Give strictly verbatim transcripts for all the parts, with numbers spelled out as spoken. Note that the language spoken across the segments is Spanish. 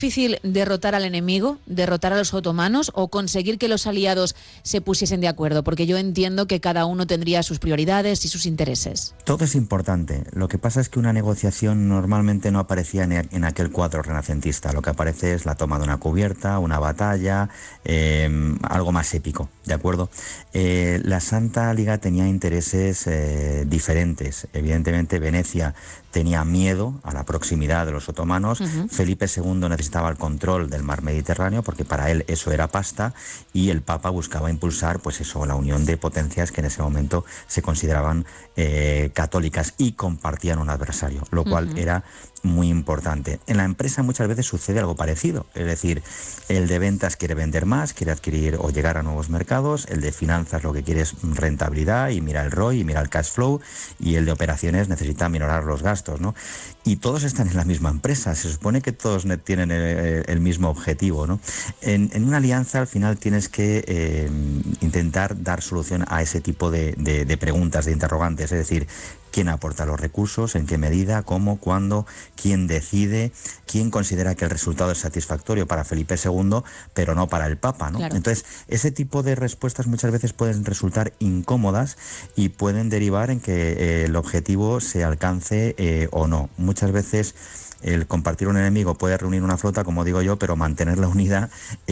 difícil derrotar al enemigo, derrotar a los otomanos o conseguir que los aliados se pusiesen de acuerdo? Porque yo entiendo que cada uno tendría sus prioridades y sus intereses. Todo es importante. Lo que pasa es que una negociación normalmente no aparecía en, en aquel cuadro renacentista. Lo que aparece es la toma de una cubierta, una batalla, eh, algo más épico, ¿de acuerdo? Eh, la Santa Liga tenía intereses eh, diferentes. Evidentemente, Venecia tenía miedo a la proximidad de los otomanos. Uh-huh. Felipe segundo necesitaba el control del mar Mediterráneo porque para él eso era pasta, y el Papa buscaba impulsar pues eso, la unión de potencias que en ese momento se consideraban eh, católicas y compartían un adversario, lo cual uh-huh. era muy importante. En la empresa muchas veces sucede algo parecido, es decir, el de ventas quiere vender más, quiere adquirir o llegar a nuevos mercados, el de finanzas lo que quiere es rentabilidad y mira el R O I y mira el cash flow, y el de operaciones necesita minorar los gastos, ¿no? Y todos están en la misma empresa, se supone que todos tienen el, el mismo objetivo, ¿no? En, en una alianza al final tienes que eh, intentar dar solución a ese tipo de, de, de preguntas, de interrogantes, es decir, quién aporta los recursos, en qué medida, cómo, cuándo, quién decide, quién considera que el resultado es satisfactorio para Felipe segundo, pero no para el Papa, ¿no? Claro. Entonces, ese tipo de respuestas muchas veces pueden resultar incómodas y pueden derivar en que eh, el objetivo se alcance eh, o no. Muchas veces el compartir un enemigo puede reunir una flota, como digo yo, pero mantenerla unida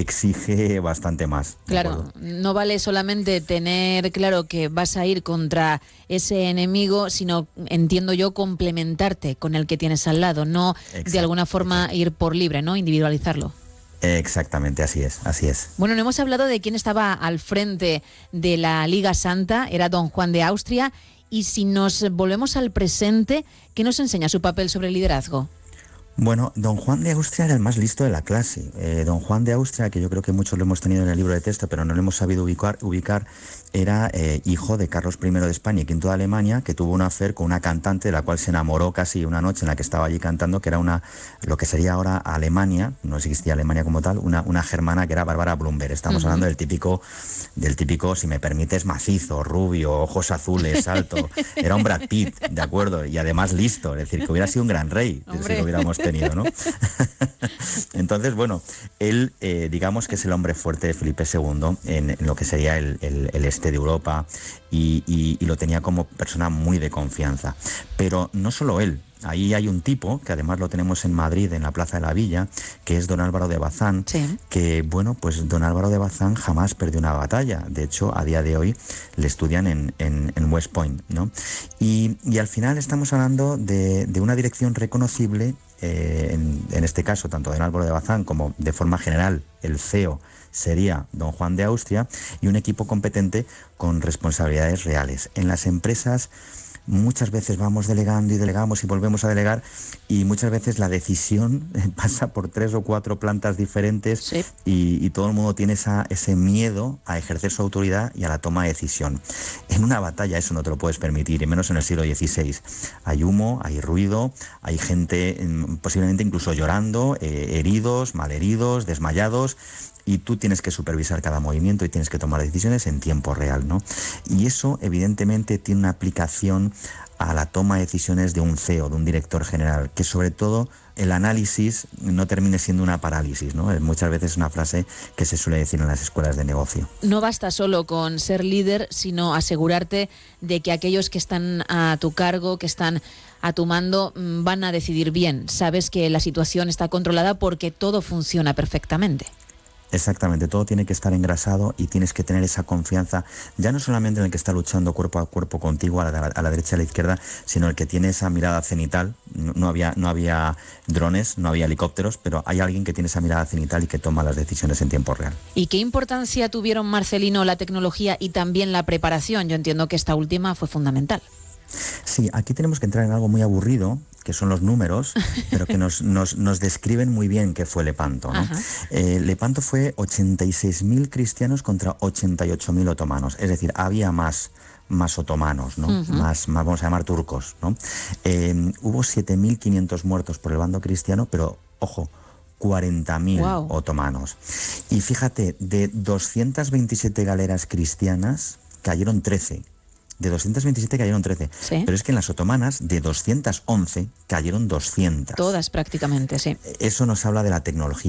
exige bastante más. Claro, no vale solamente tener claro que vas a ir contra ese enemigo, sino, entiendo yo, complementarte con el que tienes al lado, no exacto, de alguna forma exacto. ir por libre, ¿no? Individualizarlo. Exactamente, así es, así es. Bueno, no hemos hablado de quién estaba al frente de la Liga Santa, era don Juan de Austria, y si nos volvemos al presente, ¿qué nos enseña su papel sobre el liderazgo? Bueno, don Juan de Austria era el más listo de la clase. Eh, don Juan de Austria, que yo creo que muchos lo hemos tenido en el libro de texto, pero no lo hemos sabido ubicar, ubicar era eh, hijo de Carlos primero de España y quinto de Alemania, que tuvo un affair con una cantante de la cual se enamoró casi una noche en la que estaba allí cantando, que era una, lo que sería ahora Alemania, no existía Alemania como tal, una, una germana que era Bárbara Blumberg. Estamos uh-huh. hablando del típico, del típico, si me permites, macizo, rubio, ojos azules, alto. Era un Brad Pitt, ¿de acuerdo? Y además listo, es decir, que hubiera sido un gran rey, si lo hubiéramos tenido, ¿no? Entonces, bueno, él, eh, digamos que es el hombre fuerte de Felipe segundo en, en lo que sería el, el, el este de Europa, y, y, y lo tenía como persona muy de confianza. Pero no solo él. Ahí hay un tipo, que además lo tenemos en Madrid, en la Plaza de la Villa, que es don Álvaro de Bazán, sí. que, bueno, pues don Álvaro de Bazán jamás perdió una batalla. De hecho, a día de hoy le estudian en, en, en West Point, ¿no? Y, y al final estamos hablando de, de una dirección reconocible, eh, en, en este caso, tanto don Álvaro de Bazán como, de forma general, el C E O sería don Juan de Austria, y un equipo competente con responsabilidades reales. En las empresas muchas veces vamos delegando y delegamos y volvemos a delegar, y muchas veces la decisión pasa por tres o cuatro plantas diferentes, sí. y, y todo el mundo tiene esa, ese miedo a ejercer su autoridad y a la toma de decisión. En una batalla eso no te lo puedes permitir, y menos en el siglo dieciséis. Hay humo, hay ruido, hay gente posiblemente incluso llorando, eh, heridos, malheridos, desmayados, y tú tienes que supervisar cada movimiento y tienes que tomar decisiones en tiempo real, ¿no? Y eso evidentemente tiene una aplicación a la toma de decisiones de un C E O, de un director general, que sobre todo el análisis no termine siendo una parálisis, ¿no? Muchas veces es una frase que se suele decir en las escuelas de negocio. No basta solo con ser líder, sino asegurarte de que aquellos que están a tu cargo, que están a tu mando, van a decidir bien. Sabes que la situación está controlada porque todo funciona perfectamente. Exactamente, todo tiene que estar engrasado y tienes que tener esa confianza, ya no solamente en el que está luchando cuerpo a cuerpo contigo, a la, a la derecha y a la izquierda, sino el que tiene esa mirada cenital. No, no había, no había drones, no había helicópteros, pero hay alguien que tiene esa mirada cenital y que toma las decisiones en tiempo real. ¿Y qué importancia tuvieron, Marcelino, la tecnología y también la preparación? Yo entiendo que esta última fue fundamental. Sí, aquí tenemos que entrar en algo muy aburrido, que son los números, pero que nos, nos, nos describen muy bien qué fue Lepanto, ¿no? Eh, Lepanto fue ochenta y seis mil cristianos contra ochenta y ocho mil otomanos, es decir, había más, más otomanos, ¿no? Uh-huh. más, más, vamos a llamar turcos, ¿no? Eh, hubo siete mil quinientos muertos por el bando cristiano, pero, ojo, cuarenta mil wow. otomanos. Y fíjate, de doscientas veintisiete galeras cristianas, cayeron trece. de doscientas veintisiete cayeron trece. Sí. Pero es que en las otomanas, de doscientas once, cayeron doscientas. Todas prácticamente, sí. Eso nos habla de la tecnología.